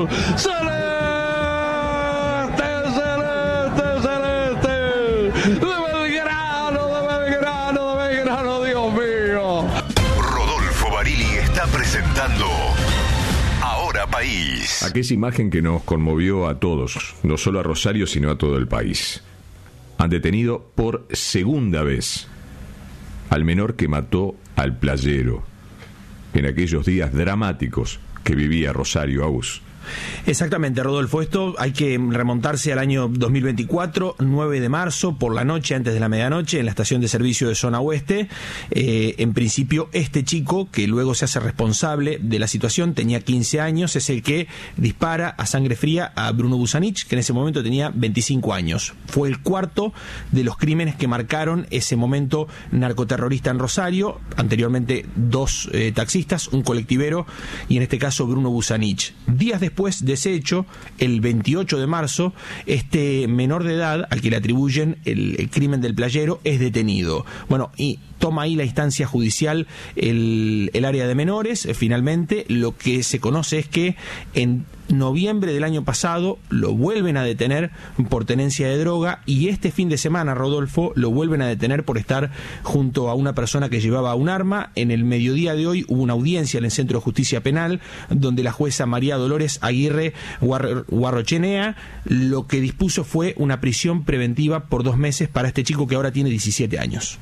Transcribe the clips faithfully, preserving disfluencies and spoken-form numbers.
¡Celeste, celeste, celeste! ¡De Belgrano, de Belgrano, de Belgrano, Dios mío! Rodolfo Barili está presentando Ahora País. Aquella imagen que nos conmovió a todos, no solo a Rosario, sino a todo el país. Han detenido por segunda vez al menor que mató al playero en aquellos días dramáticos que vivía Rosario Agus. Exactamente, Rodolfo. Esto hay que remontarse al año dos mil veinticuatro, nueve de marzo, por la noche, antes de la medianoche, en la estación de servicio de Zona Oeste. Eh, en principio, este chico, que luego se hace responsable de la situación, tenía quince años, es el que dispara a sangre fría a Bruno Busanich, que en ese momento tenía veinticinco años. Fue el cuarto de los crímenes que marcaron ese momento narcoterrorista en Rosario. Anteriormente, dos eh, taxistas, un colectivero y en este caso Bruno Busanich. Días después Después de ese hecho, el veintiocho de marzo, este menor de edad, al que le atribuyen el, el crimen del playero, es detenido. Bueno, y toma ahí la instancia judicial el, el área de menores. Eh, finalmente, lo que se conoce es que en noviembre del año pasado lo vuelven a detener por tenencia de droga, y este fin de semana, Rodolfo, lo vuelven a detener por estar junto a una persona que llevaba un arma. En el mediodía de hoy hubo una audiencia en el Centro de Justicia Penal donde la jueza María Dolores Aguirre Guarrochenea lo que dispuso fue una prisión preventiva por dos meses para este chico que ahora tiene diecisiete años.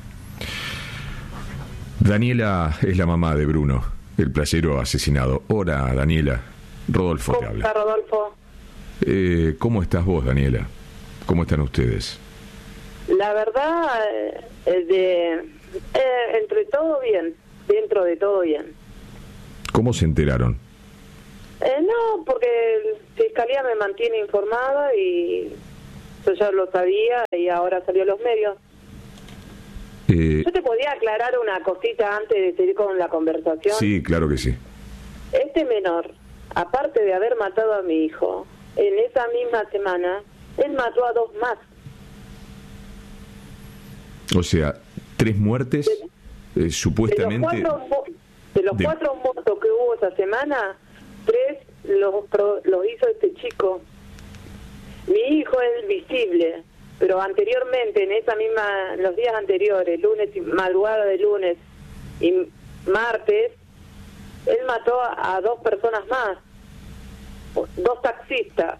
Daniela es la mamá de Bruno, el playero asesinado. Hola, Daniela. Rodolfo te habla. ¿Cómo está, Rodolfo? Eh, ¿Cómo estás vos, Daniela? ¿Cómo están ustedes? La verdad, eh, de, eh, entre todo bien, dentro de todo bien. ¿Cómo se enteraron? Eh, no, porque la Fiscalía me mantiene informada y yo ya lo sabía y ahora salió a los medios. Eh, ¿Yo te podía aclarar una cosita antes de seguir con la conversación? Sí, claro que sí. Este menor, aparte de haber matado a mi hijo, en esa misma semana, él mató a dos más. O sea, tres muertes, eh, supuestamente... De los cuatro, de los de... cuatro muertos que hubo esa semana, tres los, los hizo este chico. Mi hijo es visible, pero anteriormente, en esa misma, en los días anteriores, lunes y madrugada de lunes y martes, él mató a, a dos personas más, dos taxistas.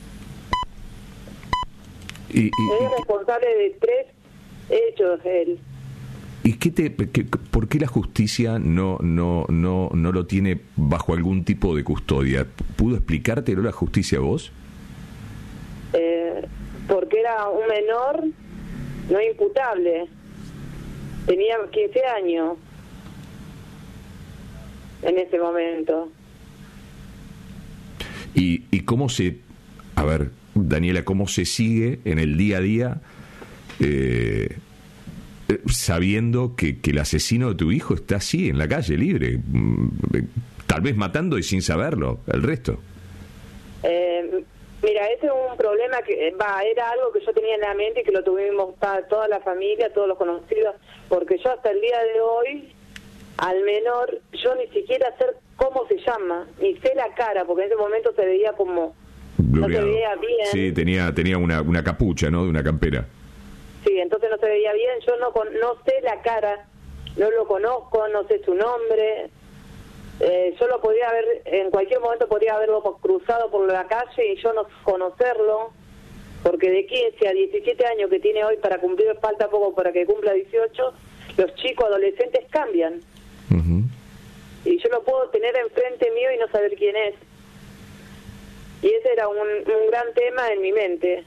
Y, y, es responsable de tres hechos él. ¿Y qué te, qué, por qué la justicia no, no, no, no lo tiene bajo algún tipo de custodia? ¿Pudo explicártelo la justicia a vos? Eh, porque era un menor no imputable. Tenía quince años en ese momento. ¿Y, y cómo se... A ver, Daniela, ¿cómo se sigue en el día a día eh, sabiendo que, que el asesino de tu hijo está así, en la calle, libre? Tal vez matando y sin saberlo, el resto. Eh, mira, ese es un problema que va, era algo que yo tenía en la mente y que lo tuvimos para toda la familia, todos los conocidos, porque yo hasta el día de hoy, al menor, yo ni siquiera sé cómo se llama, ni sé la cara, porque en ese momento se veía como... No se veía bien. Sí, tenía tenía una, una capucha, ¿no? De una campera. Sí, entonces no se veía bien. Yo no con, no sé la cara, no lo conozco, no sé su nombre. Eh, yo lo podía haber, en cualquier momento podría haberlo cruzado por la calle y yo no conocerlo, porque de quince a diecisiete años que tiene hoy para cumplir, falta poco para que cumpla dieciocho, los chicos adolescentes cambian. Uh-huh. Y yo lo puedo tener enfrente mío y no saber quién es. Y ese era un, un gran tema en mi mente.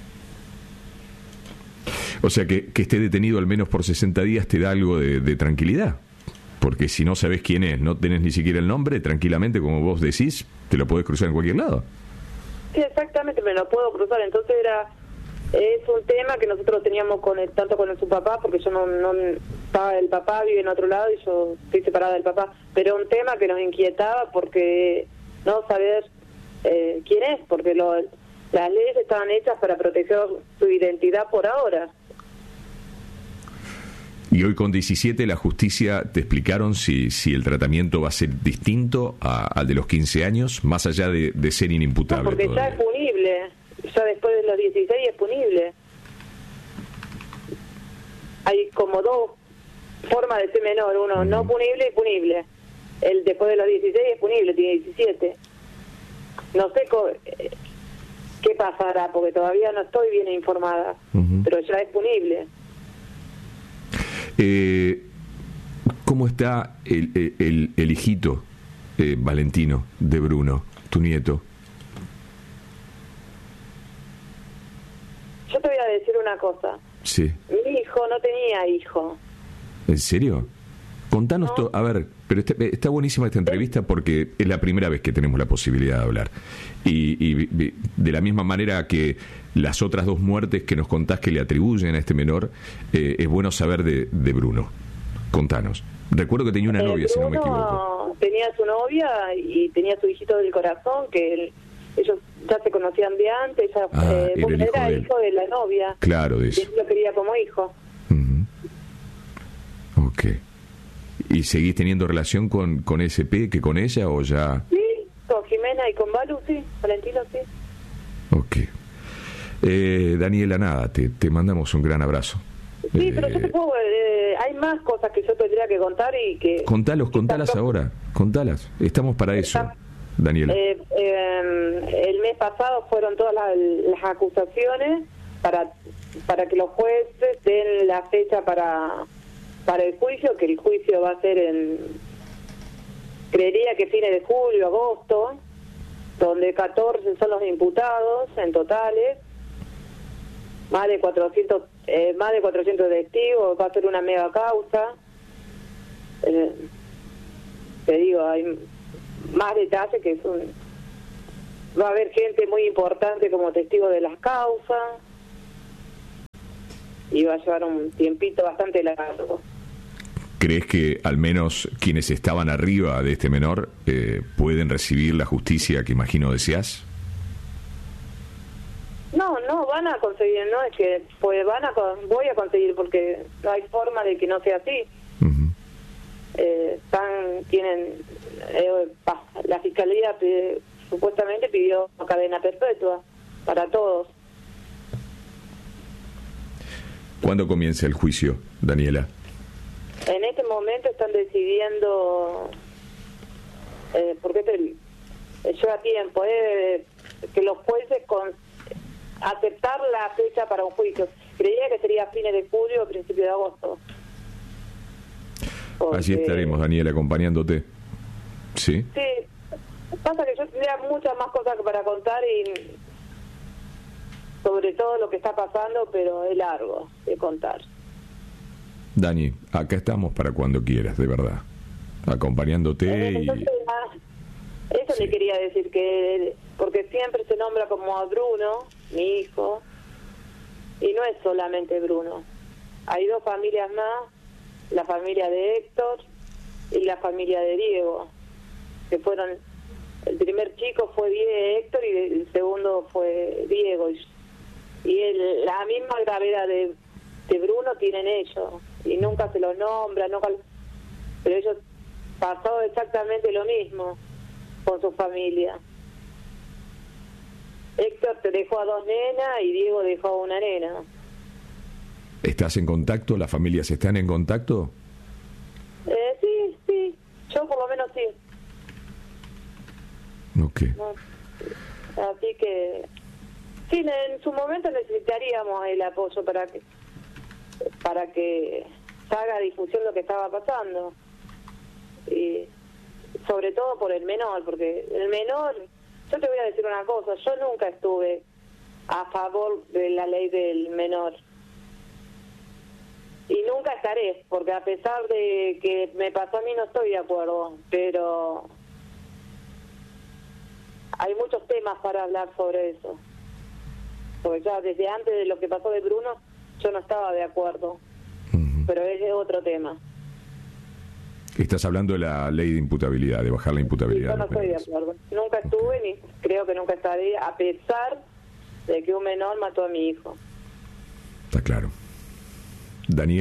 O sea, que, que esté detenido al menos por sesenta días te da algo de, de tranquilidad. Porque si no sabes quién es, no tenés ni siquiera el nombre, tranquilamente, como vos decís, te lo podés cruzar en cualquier lado. Sí, exactamente, me lo puedo cruzar. Entonces era es un tema que nosotros teníamos con el, tanto con el, su papá, porque yo no, no estaba, el papá vive en otro lado y yo estoy separada del papá. Pero un tema que nos inquietaba porque no saber... Eh, quién es, porque lo, las leyes estaban hechas para proteger su identidad por ahora. Y, Y hoy con diecisiete la justicia te explicaron si, si el tratamiento va a ser distinto a- al de los quince años, más allá de, de ser No, inimputable. porque ya todavía. es punible. Ya después de los dieciséis es punible. Hay como dos formas de ser menor. Uno no punible y punible. El después de los dieciséis es punible, tiene diecisiete. No sé co- eh, qué pasará, porque todavía no estoy bien informada. Ujú. Pero ya es punible. Eh, ¿Cómo está el, el, el- el hijito eh, Valentino de Bruno, tu nieto? Yo te voy a decir una cosa. Sí. Mi hijo no tenía hijo. ¿En serio? Contanos No. todo. A ver, pero está, está buenísima esta entrevista porque es la primera vez que tenemos la posibilidad de hablar. Y, y- y de la misma manera que las otras dos muertes que nos contás que le atribuyen a este menor, eh, es bueno saber de, de Bruno. Contanos. Recuerdo que tenía una Eh, novia, si no me Bruno equivoco. tenía su novia y tenía su hijito del corazón, que él- ellos ya se conocían de antes. Ya, Ah, eh, era el bueno, hijo era de él. hijo de la novia. Claro, de Y eso. él lo quería como hijo. Ujú. Ok. ¿Y seguís teniendo relación con, con ese P que con ella o ya...? Sí, con Jimena y con Balu, sí. Valentino, sí. Ok. Eh, Daniela, nada, te, te mandamos un gran abrazo. Sí, Eh, pero yo te puedo... eh, hay más cosas que yo tendría que contar y que... Contalos, contalas Exacto. ahora, contalas. Estamos para eso, Está- Daniela. Eh, eh, el mes pasado fueron todas las, las acusaciones para para que los jueces den la fecha para para el juicio, que el juicio va a ser en, creería que fines de julio, agosto, donde catorce son los imputados en totales, más de cuatrocientos eh, más de cuatrocientos testigos, va a ser una mega causa. Eh, te digo, hay más detalles que es un... Va a haber gente muy importante como testigo de las causas y va a llevar un tiempito bastante largo. ¿Crees que al menos quienes estaban arriba de este menor eh, pueden recibir la justicia que imagino deseas? No, no, van a conseguir, no es que pues van a con- voy a conseguir porque no hay forma de que no sea así. Ujú. Eh, están, tienen, eh, pa- la fiscalía pide- supuestamente pidió cadena perpetua para todos. ¿Cuándo comienza el juicio, Daniela? En este momento están decidiendo, eh, porque te, lleva tiempo, eh, que los jueces con aceptar la fecha para un juicio. Creía que sería a fines de julio o principio de agosto. Porque- Allí estaremos, Daniela, acompañándote. ¿Sí? Sí, pasa que yo tendría muchas más cosas para contar y sobre todo lo que está pasando, pero es largo de contar. Dani, acá estamos para cuando quieras, de verdad. Acompañándote Eh, y... entonces, ah, eso Sí. le quería decir, que porque siempre se nombra como a Bruno, mi hijo, y no es solamente Bruno. Hay dos familias más, la familia de Héctor y la familia de Diego, que fueron, el primer chico fue Die- Héctor y el segundo fue Diego. Y, y el- la misma gravedad de, de Bruno tienen ellos, y nunca se los nombra, nunca, pero ellos pasó exactamente lo mismo con su familia. Héctor te dejó a dos nenas y Diego dejó a una nena. ¿Estás en contacto? ¿Las familias están en contacto? Eh, sí, sí, yo por lo menos sí. Ok. ¿no? Así que sí, en su momento necesitaríamos el apoyo para que para que se haga difusión lo que estaba pasando, y sobre todo por el menor, porque el menor, yo te voy a decir una cosa, yo nunca estuve a favor de la ley del menor y nunca estaré, porque a pesar de que me pasó a mí no estoy de acuerdo, pero hay muchos temas para hablar sobre eso, porque ya desde antes de lo que pasó de Bruno yo no estaba de acuerdo, Ujú. pero ese es otro tema. Estás hablando de la ley de imputabilidad, de bajar la Y imputabilidad. yo no de los estoy de menores. acuerdo. Nunca estuve ni creo que nunca estaré, a pesar de que un menor mató a mi hijo. Está claro. Daniela,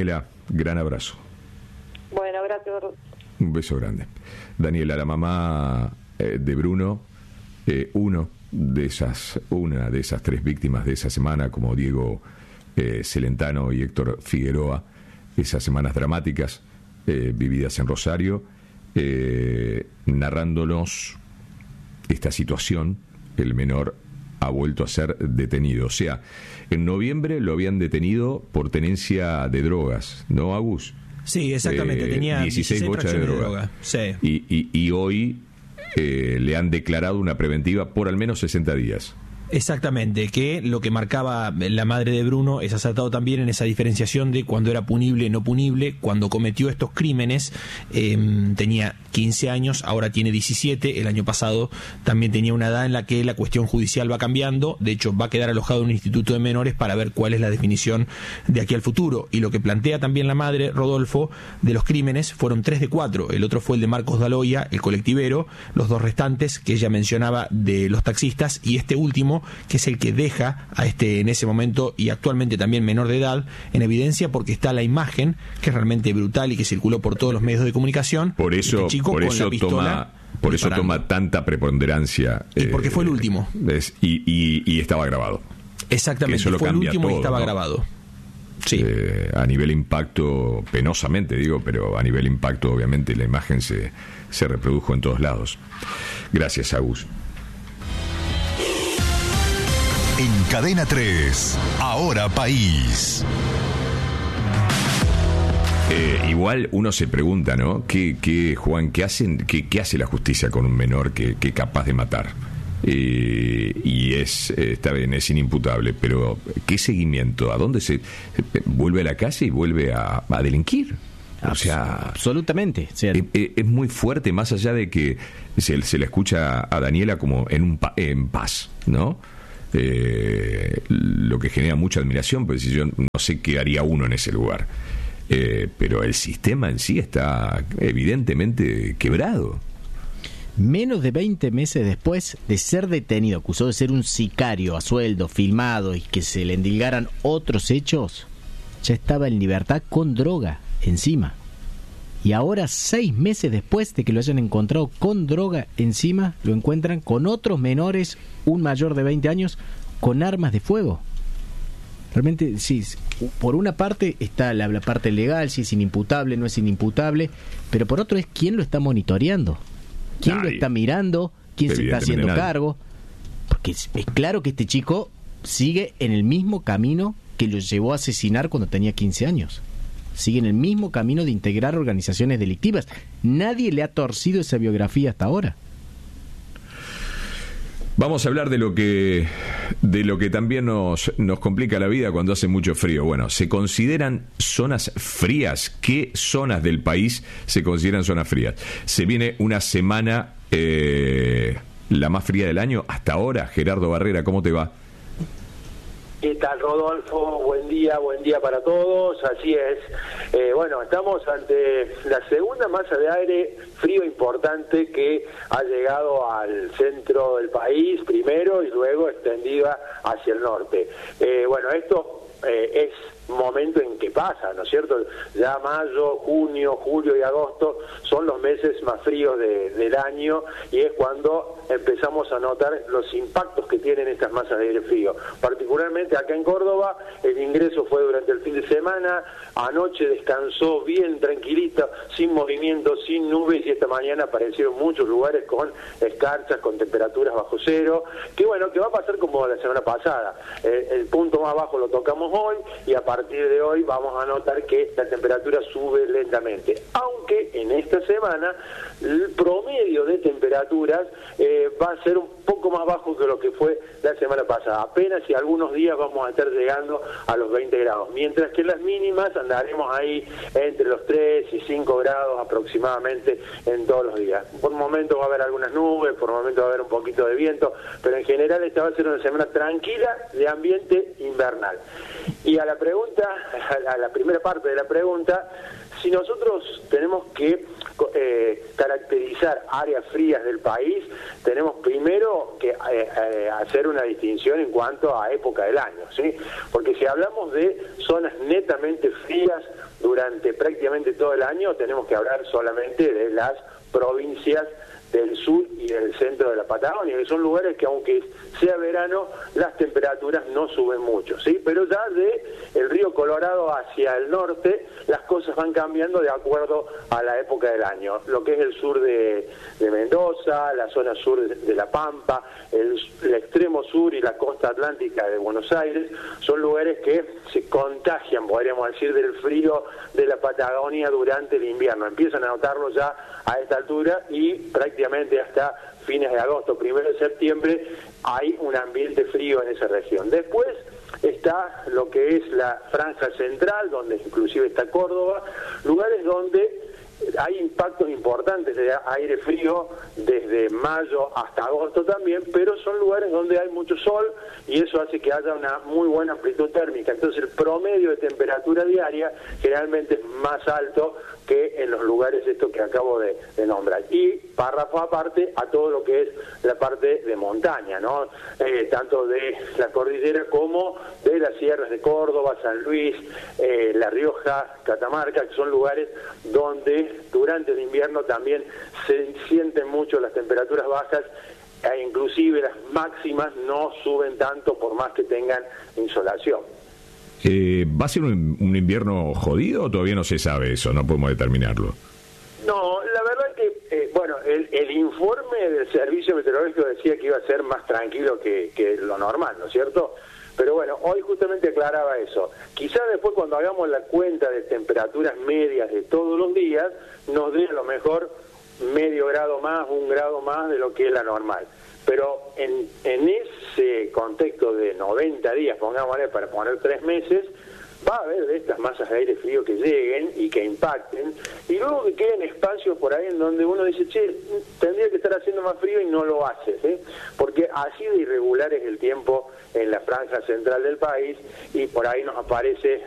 Gran abrazo. Bueno, gracias. Un beso grande. Daniela, la mamá eh, de Bruno, eh, uno de esas, una de esas tres víctimas de esa semana, como Diego eh, Celentano y Héctor Figueroa, esas semanas dramáticas eh, vividas en Rosario, eh, narrándonos esta situación. El menor ha vuelto a ser detenido. O sea, en noviembre lo habían detenido por tenencia de drogas, ¿no, Agus? Sí, exactamente, Eh, tenía dieciséis bochas de de droga. droga. Sí. Y, y, y hoy eh, le han declarado una preventiva por al menos sesenta días. Exactamente, que lo que marcaba la madre de Bruno es acertado también en esa diferenciación de cuando era punible, no punible. Cuando cometió estos crímenes eh, tenía quince años, ahora tiene diecisiete. El año pasado también tenía una edad en la que la cuestión judicial va cambiando. De hecho, va a quedar alojado en un instituto de menores para ver cuál es la definición de aquí al futuro. Y lo que plantea también la madre, Rodolfo, de los crímenes fueron tres de cuatro. El otro fue el de Marcos Daloia, el colectivero, los dos restantes que ella mencionaba de los taxistas, y este último, que es el que deja a este en ese momento y actualmente también menor de edad en evidencia, porque está la imagen que es realmente brutal y que circuló por todos los medios de comunicación. Por eso, este chico por con eso la pistola toma, por eso disparando. toma tanta preponderancia. Y porque fue el último. Es, y, y, y estaba grabado. Exactamente, Eso lo fue el cambia último todo, y estaba ¿no? grabado. Sí. Eh, a nivel impacto, penosamente digo, pero a nivel impacto obviamente la imagen se, se reprodujo en todos lados. Gracias, Agus. En Cadena tres, Ahora País. Eh, igual uno se pregunta, ¿no? ¿Qué, qué Juan, qué hacen, qué, qué hace la justicia con un menor que, que es capaz de matar? Eh, y es, eh, está bien, es inimputable, pero ¿qué seguimiento? ¿A dónde se vuelve a la casa y vuelve a, a delinquir? O sea, absolutamente. O sea, es, es muy fuerte, más allá de que se, se le escucha a Daniela como en un pa, en paz, ¿no? Eh, lo que genera mucha admiración, pues yo no sé qué haría uno en ese lugar. Eh, pero el sistema en sí está evidentemente quebrado. menos de veinte meses después de ser detenido, acusado de ser un sicario a sueldo, filmado y que se le endilgaran otros hechos, ya estaba en libertad con droga encima. Y ahora, seis meses después de que lo hayan encontrado con droga encima, lo encuentran con otros menores, un mayor de veinte años, con armas de fuego. Realmente, sí, por una parte está la, la parte legal, si es inimputable, no es inimputable, pero por otro es quién lo está monitoreando, quién Nadie. lo está mirando, quién se está haciendo nadie. cargo. Porque es, es claro que este chico sigue en el mismo camino que lo llevó a asesinar cuando tenía quince años. Sigue en el mismo camino de integrar organizaciones delictivas. Nadie le ha torcido esa biografía hasta ahora. Vamos a hablar de lo que de lo que también nos, nos complica la vida cuando hace mucho frío. Bueno, se consideran zonas frías. ¿Qué zonas del país se consideran zonas frías? Se viene una semana eh, la más fría del año hasta ahora. Gerardo Barrera, ¿cómo te va? ¿Qué tal, Rodolfo? Buen día, buen día para todos. Así es. Eh, bueno, estamos ante la segunda masa de aire frío importante que ha llegado al centro del país primero y luego extendida hacia el norte. Eh, bueno, esto eh, es momento en que pasa, ¿no es cierto? Ya mayo, junio, julio y agosto son los meses más fríos de, del año y es cuando empezamos a notar los impactos que tienen estas masas de aire frío. Particularmente acá en Córdoba, el ingreso fue durante el fin de semana, anoche descansó bien tranquilito, sin movimiento, sin nubes, y esta mañana aparecieron muchos lugares con escarchas, con temperaturas bajo cero, que bueno, que va a pasar como la semana pasada. Eh, el punto más bajo lo tocamos hoy y a partir de hoy vamos a notar que la temperatura sube lentamente, aunque en esta semana el promedio de temperaturas eh, va a ser un poco más bajo que lo que fue la semana pasada. Apenas y algunos días vamos a estar llegando a los veinte grados, mientras que las mínimas andaremos ahí entre los tres y cinco grados aproximadamente en todos los días. Por momentos va a haber algunas nubes, por momentos va a haber un poquito de viento, pero en general esta va a ser una semana tranquila de ambiente invernal. Y a la pregunta, a la primera parte de la pregunta, si nosotros tenemos que eh, caracterizar áreas frías del país, tenemos primero que eh, eh, hacer una distinción en cuanto a época del año, ¿sí? Porque si hablamos de zonas netamente frías durante prácticamente todo el año, tenemos que hablar solamente de las provincias del sur y del centro de la Patagonia, que son lugares que aunque sea verano, las temperaturas no suben mucho, ¿sí? Pero ya de el río Colorado hacia el norte, las cosas van cambiando de acuerdo a la época del año. Lo que es el sur de, de Mendoza, la zona sur de, de La Pampa, el, el extremo sur y la costa atlántica de Buenos Aires, son lugares que se contagian, podríamos decir, del frío de la Patagonia durante el invierno. Empiezan a notarlo ya a esta altura y prácticamente hasta fines de agosto, primero de septiembre, hay un ambiente frío en esa región. Después está lo que es la franja central, donde inclusive está Córdoba, lugares donde hay impactos importantes de aire frío desde mayo hasta agosto también, pero son lugares donde hay mucho sol y eso hace que haya una muy buena amplitud térmica. Entonces el promedio de temperatura diaria generalmente es más alto que en los lugares estos que acabo de, de nombrar. Y párrafo aparte a todo lo que es la parte de montaña, ¿no? Eh, tanto de la cordillera como de las sierras de Córdoba, San Luis, eh, La Rioja, Catamarca, que son lugares donde durante el invierno también se sienten mucho las temperaturas bajas e inclusive las máximas no suben tanto por más que tengan insolación. Eh, ¿Va a ser un, un invierno jodido o todavía no se sabe eso? No podemos determinarlo. No, la verdad que, eh, bueno, el, el informe del Servicio Meteorológico decía que iba a ser más tranquilo que, que lo normal, ¿no es cierto? Pero bueno, hoy justamente aclaraba eso. Quizá después cuando hagamos la cuenta de temperaturas medias de todos los días, nos dé a lo mejor medio grado más, un grado más de lo que es la normal. Pero en, en ese contexto de noventa días, pongámosle para poner tres meses, va a haber de estas masas de aire frío que lleguen y que impacten, y luego que queden espacios por ahí en donde uno dice, che, tendría que estar haciendo más frío y no lo hace, ¿sí? Porque así de irregular es el tiempo en la franja central del país y por ahí nos aparece